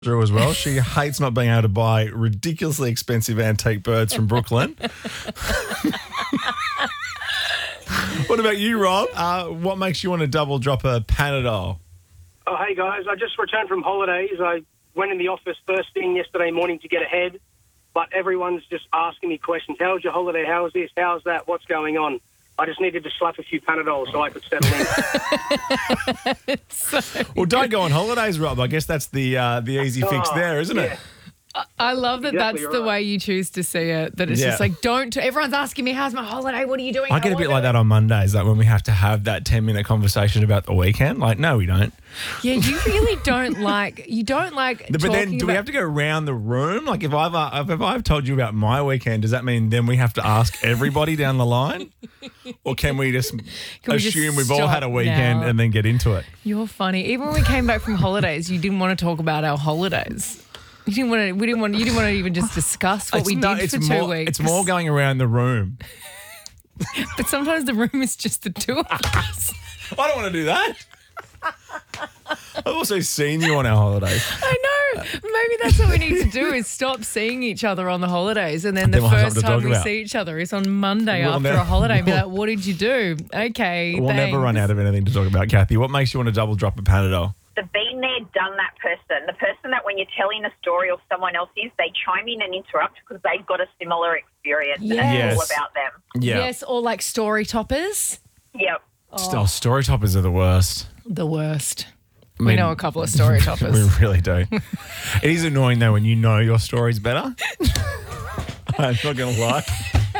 Drew as well. She hates not being able to buy ridiculously expensive antique birds from Brooklyn. What about you, Rob? What makes you want to double drop a Panadol? Oh, hey, guys. I just returned from holidays. I went in the office first thing yesterday morning to get ahead, but everyone's just asking me questions. How was your holiday? How was this? How's that? What's going on? I just needed to slap a few Panadols so I could settle in. Well, don't go on holidays, Rob. I guess that's the easy fix there, isn't it? I love that Exactly that's the right. way you choose to see it, that it's just like, everyone's asking me, how's my holiday? What are you doing? I get a bit like that on Mondays, like when we have to have that 10-minute conversation about the weekend. Like, no, we don't. Yeah, you really don't like But then do we have to go around the room? Like if I've told you about my weekend, does that mean then we have to ask everybody down the line? Or can we just assume we've all had a weekend and then get into it? You're funny. Even when we came back from holidays, you didn't want to talk about our holidays. You didn't want to even just discuss what we did for 2 weeks. It's more going around the room. But sometimes the room is just the two of us. I don't want to do that. I've also seen you on our holidays. I know. Maybe that's what we need to do is stop seeing each other on the holidays, and then the Then we'll have first something to time talk we about. see each other is on Monday We'll after never- a holiday and be like, what did you do? Okay, We'll never run out of anything to talk about, Kathy. What makes you want to double drop a Panadol? The been there, done that person. The person that when you're telling a story or someone else is, they chime in and interrupt because they've got a similar experience and Yes. it's all about them. Yeah. Yes, or like story toppers. Yep. Oh, story toppers are the worst. The worst. I We mean, know a couple of story toppers. We really do. It is annoying, though, when you know your story's better. I'm not going to lie.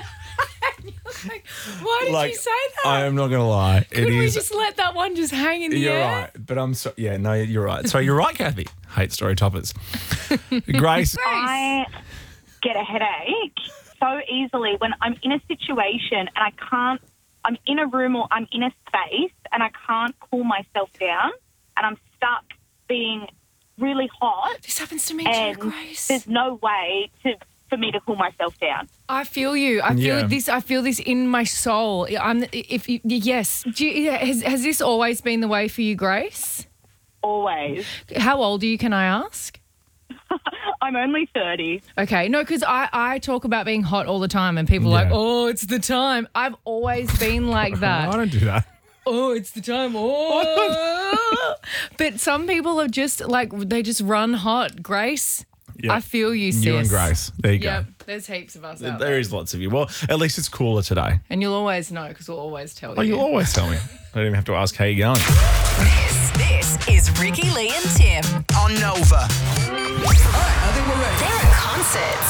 Why did you say that? I am not going to lie. Could we just let that one just hang in the You're air? right. But I'm so... Yeah, no, you're right. So you're right, Kathy. Hate story toppers. Grace. I get a headache so easily when I'm in a situation and I'm in a room or I'm in a space and I can't cool myself down and I'm stuck being really hot. This happens to me and too, Grace. there's no way for me to cool myself down. I feel you. I feel this. I feel this in my soul. Yes. Has this always been the way for you, Grace? Always. How old are you? Can I ask? I'm only 30. Okay, no, because I talk about being hot all the time, and people are like, "Oh, it's the time." I've always been like that. I don't do that. Oh, it's the time. Oh, but some people are just like they just run hot. Grace, Yeah. I feel you, sis. You and Grace. There you Yep, go. there's heaps of us out There there. is lots of you. Well, at least it's cooler today. And you'll always know because we'll always tell Oh, you. you always tell me. I don't even have to ask how you're going. This is Ricky, Lee and Tim On Nova. They're at concerts